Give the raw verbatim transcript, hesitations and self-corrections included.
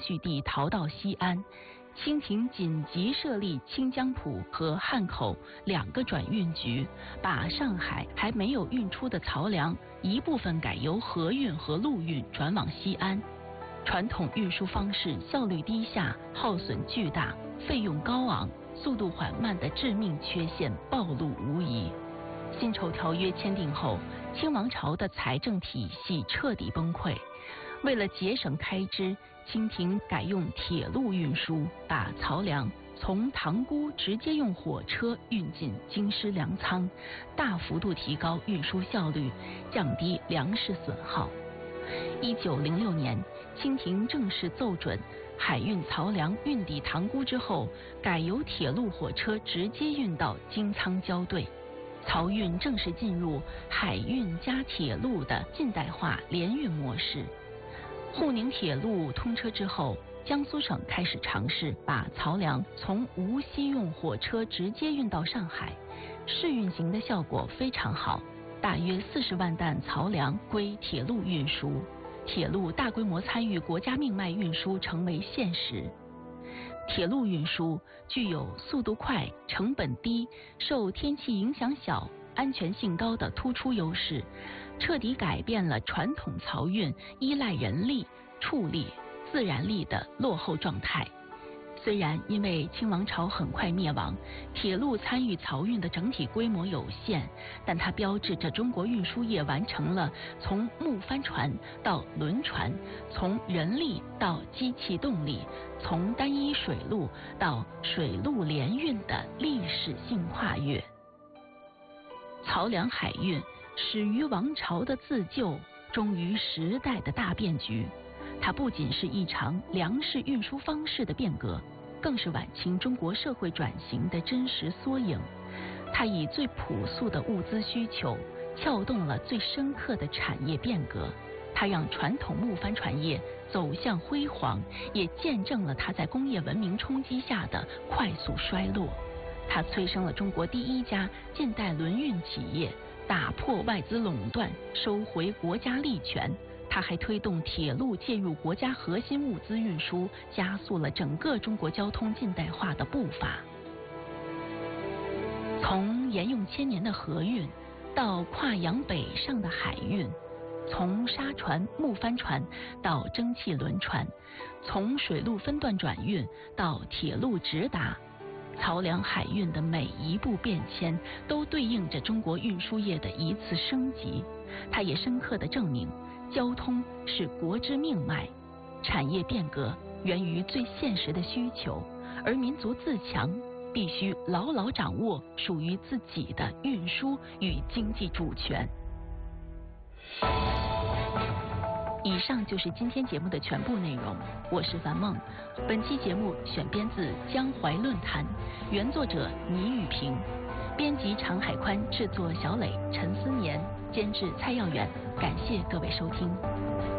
蓄地逃到西安。清廷紧急设立清江浦和汉口两个转运局，把上海还没有运出的漕粮一部分改由河运和陆运转往西安。传统运输方式效率低下，耗损巨大，费用高昂，速度缓慢的致命缺陷暴露无遗。辛丑条约签订后，清王朝的财政体系彻底崩溃。为了节省开支，清廷改用铁路运输，把漕粮从塘沽直接用火车运进京师粮仓，大幅度提高运输效率，降低粮食损耗。一九零六年，清廷正式奏准海运漕粮运抵塘沽之后，改由铁路火车直接运到京仓交兑。漕运正式进入海运加铁路的近代化联运模式。沪宁铁路通车之后，江苏省开始尝试把漕粮从无锡用火车直接运到上海，试运行的效果非常好，大约四十万担漕粮归铁路运输，铁路大规模参与国家命脉运输成为现实。铁路运输具有速度快、成本低、受天气影响小、安全性高的突出优势，彻底改变了传统漕运依赖人力、畜力、自然力的落后状态。虽然因为清王朝很快灭亡，铁路参与漕运的整体规模有限，但它标志着中国运输业完成了从木帆船到轮船，从人力到机器动力，从单一水路到水陆联运的历史性跨越。漕粮海运始于王朝的自救，终于时代的大变局。它不仅是一场粮食运输方式的变革，更是晚清中国社会转型的真实缩影。它以最朴素的物资需求，撬动了最深刻的产业变革。它让传统木帆船业走向辉煌，也见证了它在工业文明冲击下的快速衰落。它催生了中国第一家近代轮运企业，打破外资垄断，收回国家利权。它还推动铁路介入国家核心物资运输，加速了整个中国交通近代化的步伐。从沿用千年的河运，到跨洋北上的海运，从沙船、木帆船到蒸汽轮船，从水路分段转运到铁路直达，漕粮海运的每一步变迁，都对应着中国运输业的一次升级。它也深刻地证明，交通是国之命脉，产业变革源于最现实的需求，而民族自强必须牢牢掌握属于自己的运输与经济主权。以上就是今天节目的全部内容，我是樊梦。本期节目选编自江淮论坛，原作者倪玉平，编辑常海宽，制作小磊、陈思年，监制蔡耀远。感谢各位收听。